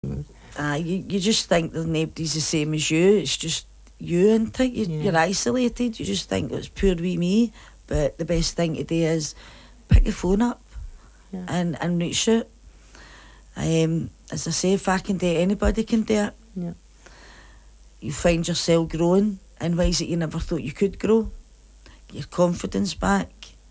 You just think that nobody's the same as you. It's just you, isn't it? You're isolated. You just think it's poor wee me. But the best thing to do is pick the phone up and reach out. As I say, if I can do it, anybody can do it. Yeah. You find yourself growing in ways that you never thought you could grow. Get your confidence back.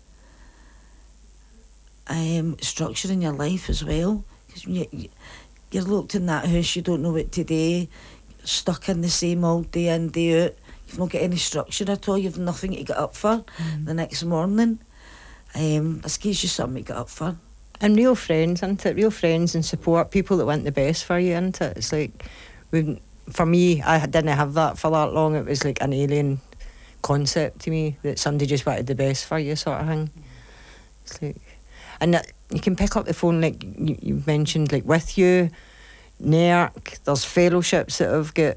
Structure in your life as well. Because you're locked in that house, you don't know what to do. You're stuck in the same all day in, day out. You've not got any structure at all. You've nothing to get up for the next morning. This gives you something to get up for. And real friends, isn't it? Real friends and support, people that want the best for you, isn't it? It's like, for me, I didn't have that for that long. It was like an alien concept to me, that somebody just wanted the best for you, sort of thing. It's like, and that you can pick up the phone, like you mentioned, like with you, NERC, there's fellowships that have got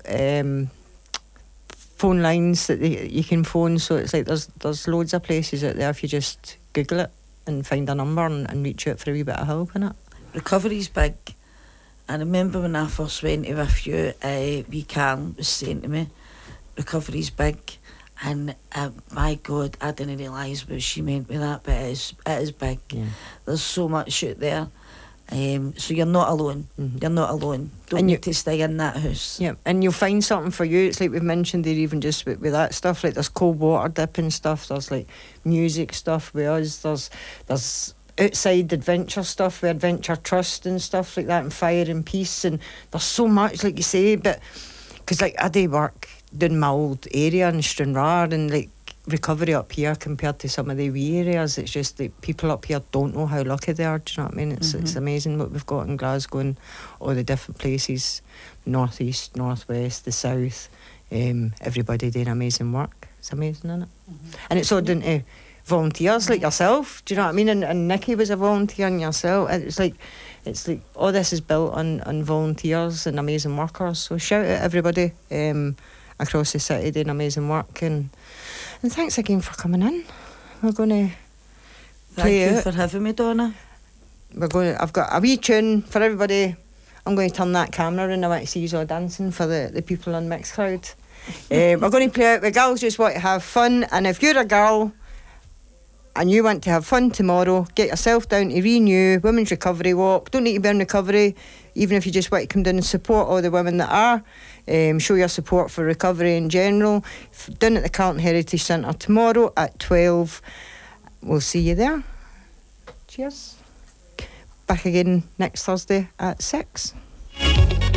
phone lines that you can phone, so it's like there's loads of places out there if you just Google it and find a number and reach out for a wee bit of help, innit? Recovery's big. I remember when I first went to with you, wee Karen was saying to me, recovery's big. And my God, I didn't realise what she meant with that, but it is big. Yeah. There's so much out there. So you're not alone. Mm-hmm. You're not alone. Don't need to stay in that house. Yeah, and you'll find something for you. It's like we've mentioned there, even just with that stuff, like there's cold water dipping stuff, there's like music stuff with us, there's outside adventure stuff with Adventure Trust and stuff like that, and Fire and Peace, and there's so much, like you say, but because like I do work doing my old area in Stranraer, and like recovery up here compared to some of the wee areas, it's just like people up here don't know how lucky they are. Do you know what I mean? It's amazing what we've got in Glasgow and all the different places, northeast, northwest, the south, everybody doing amazing work. It's amazing, isn't it? And it's all down to volunteers like yourself. Do you know what I mean? And Nikki was a volunteer, and yourself. It's like all this is built on volunteers and amazing workers. So shout out everybody across the city doing amazing work, and thanks again for coming in. We're going to play Thank you for having me, Donna. I've got a wee tune for everybody. I'm going to turn that camera and I want to see you all dancing for the people on Mixcloud. We're going to play out. The girls just want to have fun, and if you're a girl and you want to have fun tomorrow, get yourself down to Renew Women's Recovery Walk. Don't need to be in recovery, even if you just want to come down and support all the women that are. Show your support for recovery in general. Down at the Carlton Heritage Centre tomorrow at 12. We'll see you there. Cheers. Back again next Thursday at 6.